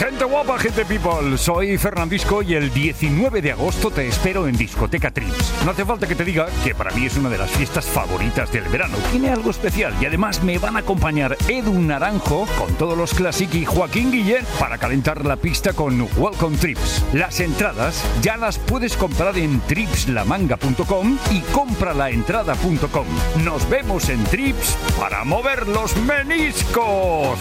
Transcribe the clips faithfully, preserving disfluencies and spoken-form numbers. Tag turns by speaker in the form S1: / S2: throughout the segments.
S1: Gente guapa, gente people, soy Fernandisco y el diecinueve de agosto te espero en Discoteca Trips. No hace falta que te diga que para mí es una de las fiestas favoritas del verano. Tiene algo especial y además me van a acompañar Edu Naranjo con todos los Classic y Joaquín Guillén para calentar la pista con Welcome Trips. Las entradas ya las puedes comprar en trips la manga punto com y compralaentrada punto com. Nos vemos en Trips para mover los meniscos.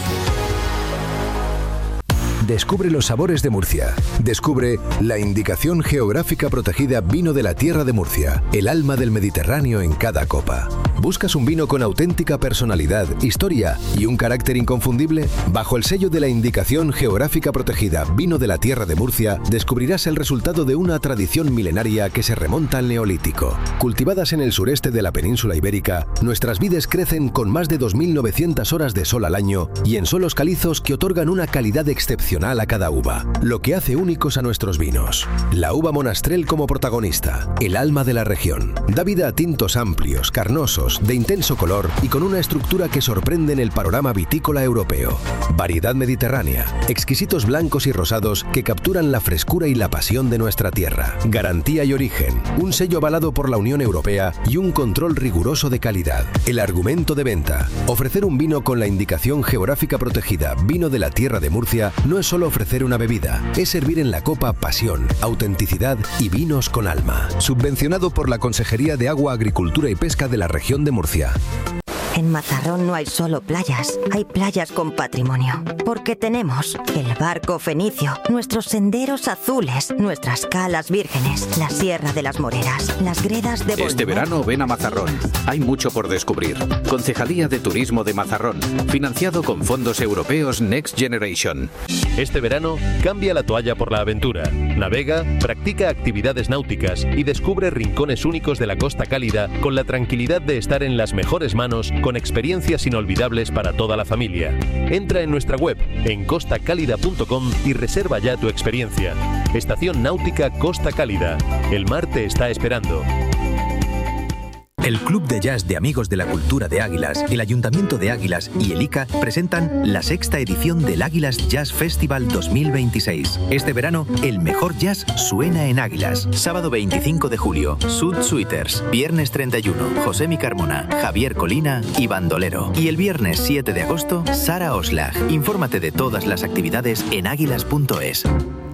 S2: Descubre los sabores de Murcia. Descubre la indicación geográfica protegida Vino de la Tierra de Murcia, el alma del Mediterráneo en cada copa. ¿Buscas un vino con auténtica personalidad, historia y un carácter inconfundible? Bajo el sello de la indicación geográfica protegida Vino de la Tierra de Murcia, descubrirás el resultado de una tradición milenaria que se remonta al Neolítico. Cultivadas en el sureste de la península ibérica, nuestras vides crecen con más de dos mil novecientas horas de sol al año y en suelos calizos que otorgan una calidad excepcional a cada uva, lo que hace únicos a nuestros vinos. La uva Monastrell como protagonista, el alma de la región. Da vida a tintos amplios, carnosos, de intenso color y con una estructura que sorprende en el panorama vitícola europeo. Variedad mediterránea, exquisitos blancos y rosados que capturan la frescura y la pasión de nuestra tierra. Garantía y origen, un sello avalado por la Unión Europea y un control riguroso de calidad. El argumento de venta: ofrecer un vino con la indicación geográfica protegida Vino de la Tierra de Murcia no es solo ofrecer una bebida, es servir en la copa pasión, autenticidad y vinos con alma. Subvencionado por la Consejería de Agua, Agricultura y Pesca de la región de Murcia.
S3: En Mazarrón no hay solo playas, hay playas con patrimonio. Porque tenemos el barco fenicio, nuestros senderos azules, nuestras calas vírgenes, la Sierra de las Moreras, las gredas de Bolívar.
S4: Este verano ven a Mazarrón. Hay mucho por descubrir. Concejalía de Turismo de Mazarrón. Financiado con fondos europeos Next Generation.
S5: Este verano cambia la toalla por la aventura. Navega, practica actividades náuticas y descubre rincones únicos de la Costa Cálida con la tranquilidad de estar en las mejores manos, con experiencias inolvidables para toda la familia. Entra en nuestra web en costa cálida punto com y reserva ya tu experiencia. Estación Náutica Costa Cálida. El mar te está esperando.
S6: El Club de Jazz de Amigos de la Cultura de Águilas, el Ayuntamiento de Águilas y el I C A presentan la sexta edición del Águilas Jazz Festival dos mil veintiséis. Este verano, el mejor jazz suena en Águilas. Sábado veinticinco de julio, Sud Suiters. Viernes treinta y uno, José Mi Carmona, Javier Colina y Bandolero. Y el viernes siete de agosto, Sara Oslag. Infórmate de todas las actividades en águilas punto es.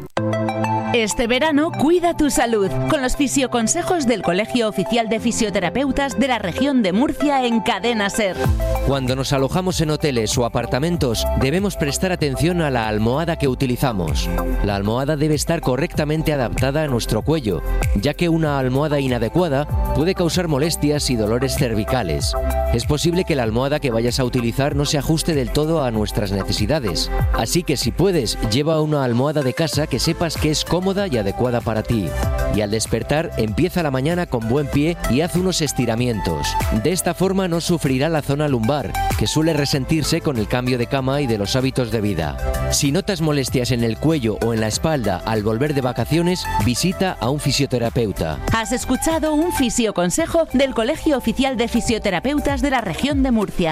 S7: Este verano cuida tu salud con los fisioconsejos del Colegio Oficial de Fisioterapeutas de la región de Murcia en Cadena Ser.
S8: Cuando nos alojamos en hoteles o apartamentos, debemos prestar atención a la almohada que utilizamos. La almohada debe estar correctamente adaptada a nuestro cuello, ya que una almohada inadecuada puede causar molestias y dolores cervicales. Es posible que la almohada que vayas a utilizar no se ajuste del todo a nuestras necesidades. Así que si puedes, lleva una almohada de casa que sepas que es cómoda y adecuada para ti. Y al despertar, empieza la mañana con buen pie y haz unos estiramientos. De esta forma no sufrirá la zona lumbar, que suele resentirse con el cambio de cama y de los hábitos de vida. Si notas molestias en el cuello o en la espalda al volver de vacaciones, visita a un fisioterapeuta.
S7: Has escuchado un fisioconsejo del Colegio Oficial de Fisioterapeutas de la región de Murcia.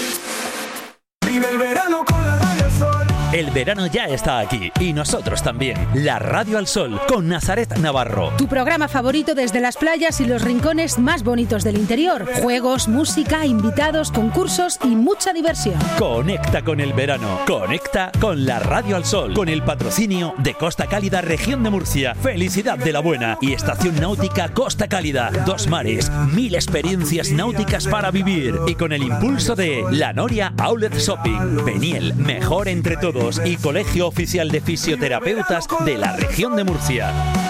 S9: Vive el verano con la Radio al Sol.
S10: El verano ya está aquí y nosotros también. La Radio al Sol con Nazaret Navarro.
S11: Tu programa favorito desde las playas y los rincones más bonitos del interior. Juegos, música, invitados, concursos y mucha diversión.
S10: Conecta con el verano. Conecta con la Radio al Sol. Con el patrocinio de Costa Cálida, región de Murcia. Felicidad de la Buena y Estación Náutica Costa Cálida. Dos mares, mil experiencias náuticas para vivir. Y con el impulso de La Noria Outlet Shopping. Peniel, mejor entre todos. Y Colegio Oficial de Fisioterapeutas de la región de Murcia.